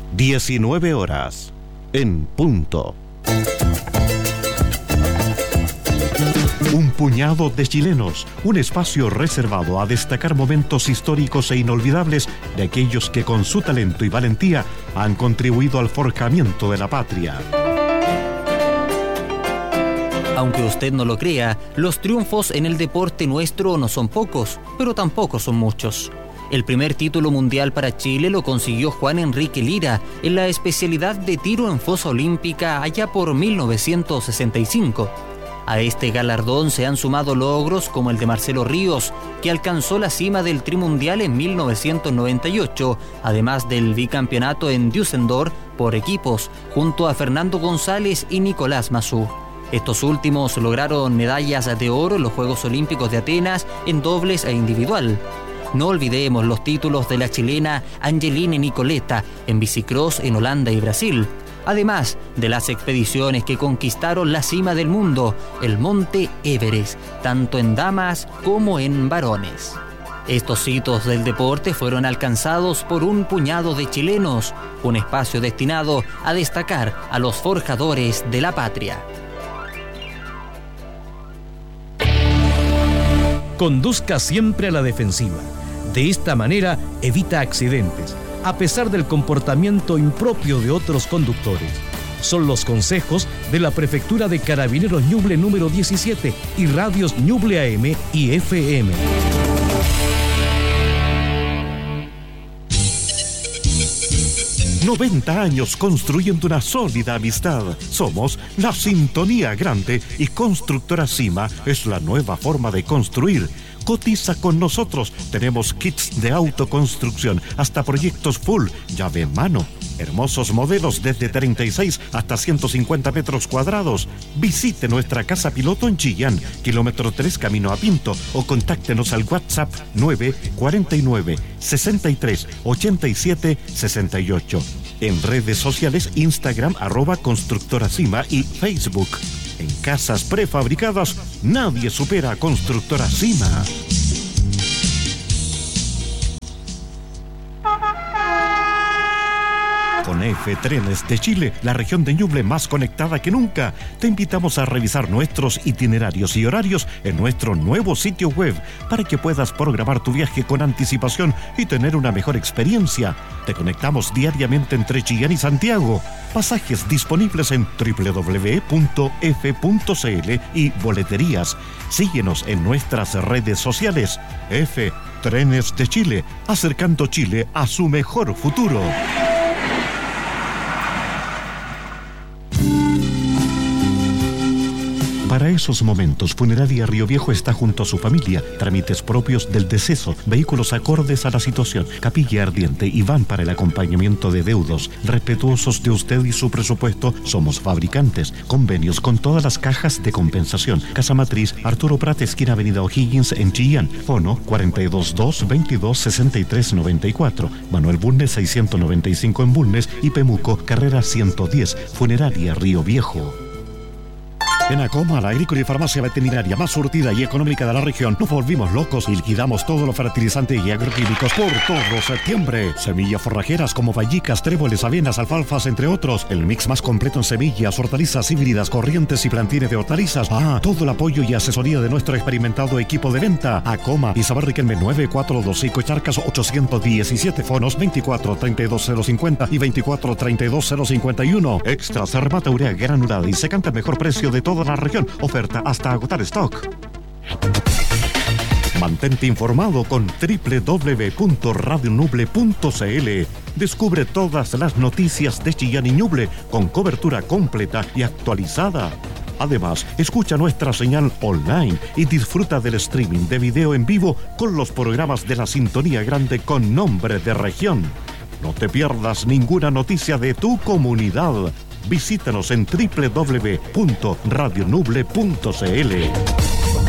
19 horas, en punto. Un puñado de chilenos, un espacio reservado a destacar momentos históricos e inolvidables de aquellos que con su talento y valentía han contribuido al forjamiento de la patria. Aunque usted no lo crea, los triunfos en el deporte nuestro no son pocos, pero tampoco son muchos. El primer título mundial para Chile lo consiguió Juan Enrique Lira en la especialidad de tiro en fosa olímpica allá por 1965. A este galardón se han sumado logros como el de Marcelo Ríos, que alcanzó la cima del trimundial en 1998, además del bicampeonato en Düsseldorf por equipos, junto a Fernando González y Nicolás Massú. Estos últimos lograron medallas de oro en los Juegos Olímpicos de Atenas en dobles e individual. No olvidemos los títulos de la chilena Angeline Nicoleta en bicicross en Holanda y Brasil, además de las expediciones que conquistaron la cima del mundo, el Monte Everest, tanto en damas como en varones. Estos hitos del deporte fueron alcanzados por un puñado de chilenos, un espacio destinado a destacar a los forjadores de la patria. Conduzca siempre a la defensiva. De esta manera evita accidentes, a pesar del comportamiento impropio de otros conductores. Son los consejos de la Prefectura de Carabineros Ñuble número 17 y radios Ñuble AM y FM. ¡90 años construyendo una sólida amistad! Somos la Sintonía Grande y Constructora Cima es la nueva forma de construir. Cotiza con nosotros. Tenemos kits de autoconstrucción, hasta proyectos full, llave en mano. Hermosos modelos desde 36 hasta 150 metros cuadrados. Visite nuestra casa piloto en Chillán, kilómetro 3 camino a Pinto, o contáctenos al WhatsApp 949 63 87 68. En redes sociales, Instagram @constructoracima y Facebook. En casas prefabricadas, nadie supera a Constructora Cima. Con EFE Trenes de Chile, la región de Ñuble más conectada que nunca, te invitamos a revisar nuestros itinerarios y horarios en nuestro nuevo sitio web para que puedas programar tu viaje con anticipación y tener una mejor experiencia. Te conectamos diariamente entre Chillán y Santiago. Pasajes disponibles en www.f.cl y boleterías. Síguenos en nuestras redes sociales. EFE Trenes de Chile, acercando Chile a su mejor futuro. Para esos momentos, Funeraria Río Viejo está junto a su familia. Trámites propios del deceso, vehículos acordes a la situación, capilla ardiente y van para el acompañamiento de deudos. Respetuosos de usted y su presupuesto, somos fabricantes. Convenios con todas las cajas de compensación. Casa Matriz, Arturo Prat, esquina Avenida O'Higgins en Chillán. Fono 422-22-63-94. Manuel Bulnes 695 en Bulnes y Pemuco, carrera 110. Funeraria Río Viejo. En Acoma, la agrícola y farmacia veterinaria más surtida y económica de la región, nos volvimos locos y liquidamos todos los fertilizantes y agroquímicos por todo septiembre. Semillas forrajeras como vallicas, tréboles, avenas, alfalfas, entre otros. El mix más completo en semillas, hortalizas híbridas, corrientes y plantines de hortalizas. Todo el apoyo y asesoría de nuestro experimentado equipo de venta. Acoma, Isabel Riquelme 9425 Charcas 817, fonos 2432-050 y 2432-051. Extra Cervata Urea granulada y secante al mejor precio de toda la región. Oferta hasta agotar stock. Mantente informado con www.radionuble.cl. Descubre todas las noticias de Chillán y Ñuble con cobertura completa y actualizada. Además, escucha nuestra señal online y disfruta del streaming de video en vivo con los programas de la Sintonía Grande con nombre de región. No te pierdas ninguna noticia de tu comunidad. Visítanos en www.radionuble.cl.